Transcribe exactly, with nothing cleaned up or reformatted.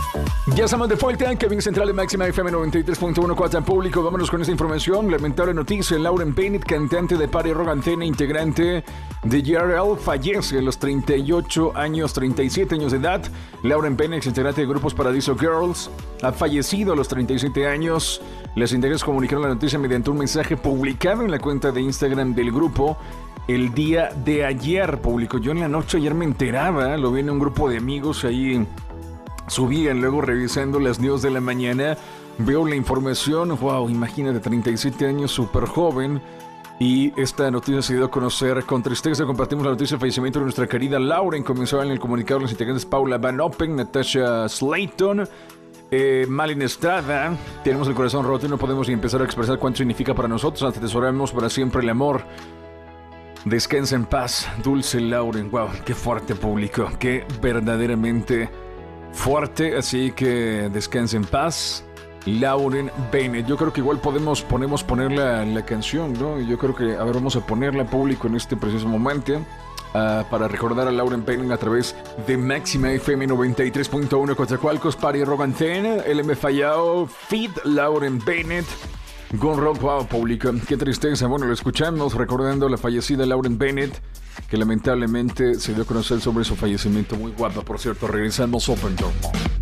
Ya estamos de vuelta en Cabina Central de Máxima F M noventa y tres punto uno, Cuatro Público. Vámonos con esta información. Lamentable noticia: Lauren Bennett, cantante de Party Rock Antena, integrante de G R L, fallece a los treinta y ocho años, treinta y siete años de edad. Lauren Bennett, integrante de grupos Paradiso Girls, ha fallecido a los treinta y siete años. Las integrantes comunicaron la noticia mediante un mensaje publicado en la cuenta de Instagram del grupo el día de ayer. Publicó: yo en la noche ayer me enteraba, lo vi en un grupo de amigos ahí. Subían, luego revisando las news de la mañana, veo la información. Wow, imagínate, treinta y siete años, súper joven. Y esta noticia se dio a conocer. Con tristeza compartimos la noticia del fallecimiento de nuestra querida Lauren. Comenzaban en el comunicado los integrantes Paula Van Oppen, Natasha Slayton, eh, Malin Estrada. Tenemos el corazón roto y no podemos ni empezar a expresar cuánto significa para nosotros. Atesoramos para siempre el amor. Descansa en paz, dulce Lauren. Wow, qué fuerte público, qué verdaderamente fuerte, así que descanse en paz, Lauren Bennett. Yo creo que igual podemos ponemos poner la, la canción, ¿no? Yo creo que, a ver, vamos a ponerla público en este preciso momento, uh, para recordar a Lauren Bennett a través de Máxima F M noventa y tres punto uno, Coatzacoalcos, Party Rock Antena, L M Fallao, Feed, Lauren Bennett, Gun Rock. Wow, público, qué tristeza. Bueno, lo escuchamos recordando a la fallecida Lauren Bennett, que lamentablemente se dio a conocer sobre su fallecimiento. Muy guapa, por cierto. Regresamos Open Door.